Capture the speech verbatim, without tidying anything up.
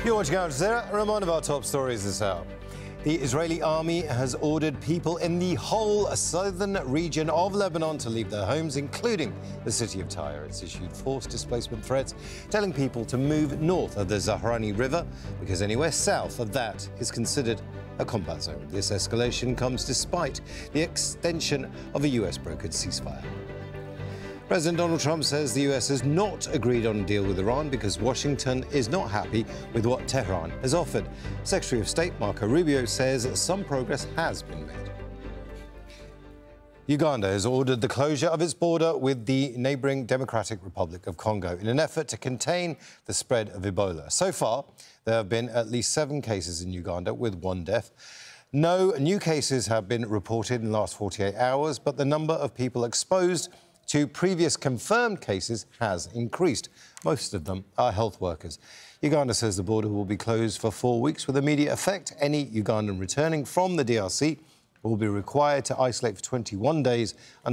You're watching Al Jazeera. A reminder of our top stories this hour. The Israeli army has ordered people in the whole southern region of Lebanon to leave their homes, including the city of Tyre. It's issued forced displacement threats, telling people to move north of the Zahrani River because anywhere south of that is considered a combat zone. This escalation comes despite the extension of a U S brokered ceasefire. President Donald Trump says the U S has not agreed on a deal with Iran because Washington is not happy with what Tehran has offered. Secretary of State Marco Rubio says some progress has been made. Uganda has ordered the closure of its border with the neighbouring Democratic Republic of Congo in an effort to contain the spread of Ebola. So far, there have been at least seven cases in Uganda, with one death. No new cases have been reported in the last forty-eight hours, but the number of people exposed to previous confirmed cases has increased. Most of them are health workers. Uganda says the border will be closed for four weeks with immediate effect. Any Ugandan returning from the D R C will be required to isolate for twenty-one days